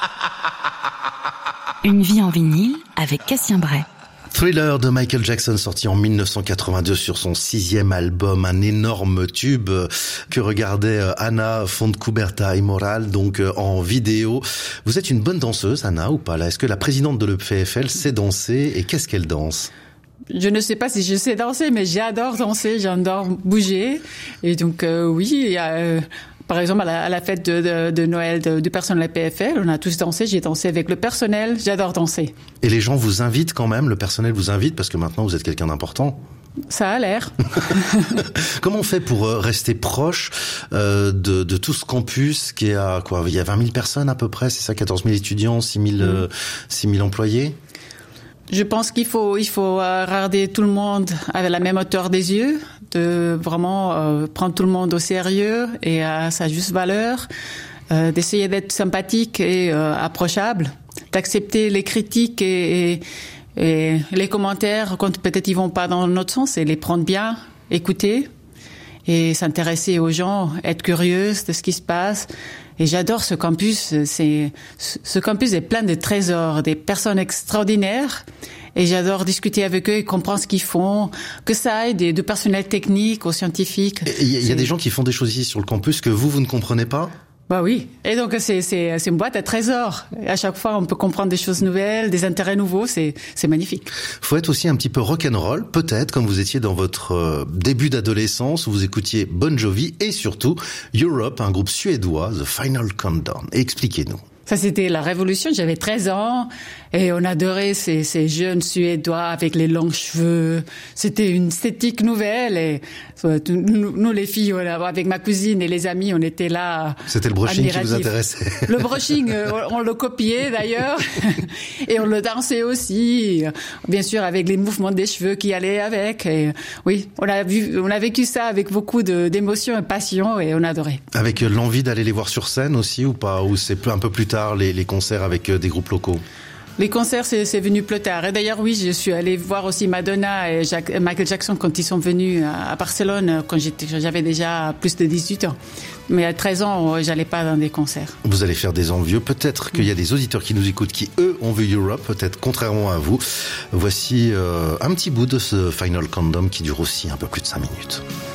Une vie en vinyle avec Cassien Bray. Thriller de Michael Jackson, sorti en 1982 sur son 6e album, un énorme tube que regardait Anna Fontcuberta y Moral, donc en vidéo. Vous êtes une bonne danseuse, Anna, ou pas là? Est-ce que la présidente de l'EPFL sait danser et qu'est-ce qu'elle danse? Je ne sais pas si je sais danser, mais j'adore danser, j'adore bouger. Et donc oui, il y a... Par exemple, à la fête de Noël du personnel de la PFL, on a tous dansé, j'ai dansé avec le personnel, j'adore danser. Et les gens vous invitent quand même, le personnel vous invite, parce que maintenant vous êtes quelqu'un d'important? Ça a l'air. Comment on fait pour rester proche de tout ce campus qui est à quoi? Il y a 20 000 personnes à peu près, c'est ça, 14 000 étudiants, 6 000 employés? Je pense qu'il faut regarder tout le monde avec la même hauteur des yeux, de vraiment prendre tout le monde au sérieux et à sa juste valeur, d'essayer d'être sympathique et approchable, d'accepter les critiques et les commentaires quand peut-être ils vont pas dans notre sens et les prendre bien, écouter et s'intéresser aux gens, être curieuse de ce qui se passe. Et j'adore ce campus. Ce campus est plein de trésors, des personnes extraordinaires. Et j'adore discuter avec eux et comprendre ce qu'ils font, que ça aille du personnel technique aux scientifiques. Il y a des gens qui font des choses ici sur le campus que vous ne comprenez pas? Bah oui. Et donc c'est une boîte à trésors. À chaque fois, on peut comprendre des choses nouvelles, des intérêts nouveaux. C'est magnifique. Faut être aussi un petit peu rock'n'roll, peut-être, comme vous étiez dans votre début d'adolescence où vous écoutiez Bon Jovi et surtout Europe, un groupe suédois, The Final Countdown. Expliquez-nous. Ça, c'était la révolution. J'avais 13 ans et on adorait ces jeunes Suédois avec les longs cheveux. C'était une esthétique nouvelle et nous les filles, avec ma cousine et les amis, on était là. C'était le brushing qui vous intéressait. Le brushing, on le copiait d'ailleurs et on le dansait aussi. Bien sûr, avec les mouvements des cheveux qui allaient avec. Et oui, on a vécu ça avec beaucoup d'émotion et passion et on adorait. Avec l'envie d'aller les voir sur scène aussi ou pas? Ou c'est un peu plus tard les concerts avec des groupes locaux? Les concerts, c'est venu plus tard. Et d'ailleurs, oui, je suis allée voir aussi Madonna et Michael Jackson quand ils sont venus à Barcelone, quand j'avais déjà plus de 18 ans. Mais à 13 ans, j'allais pas dans des concerts. Vous allez faire des envieux. Peut-être qu'il y a des auditeurs qui nous écoutent qui, eux, ont vu Europe, peut-être contrairement à vous. Voici un petit bout de ce Final Countdown qui dure aussi un peu plus de 5 minutes.